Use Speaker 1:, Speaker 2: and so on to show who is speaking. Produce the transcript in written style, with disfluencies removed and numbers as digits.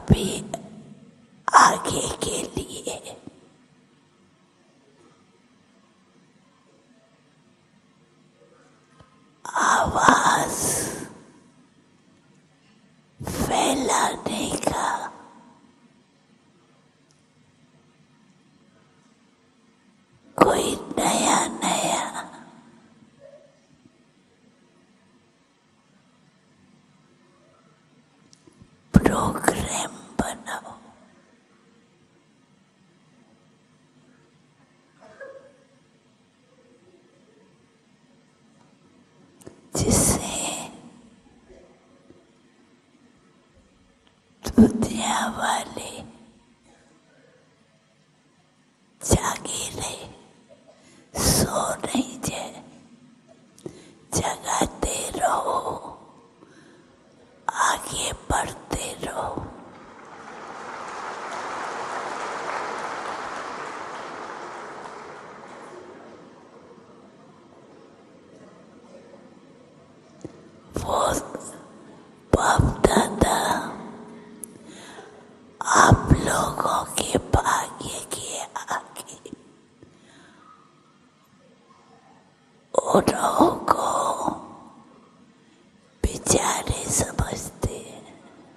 Speaker 1: अभी आगे के लिए आवाज फैलाने का कोई नया प्रोग्राम बनाओ, जिससे दुनिया वाले जागे रहे, सो नहीं जाए, जगाते रहो, आगे बढ़ते रहो। वो बाप दादा आप लोगों के भाग्य के आगे उन्हों